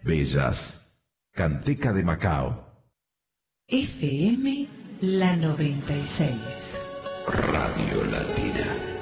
Bellas, Canteca de Macao. FM La 96. Radio Latina.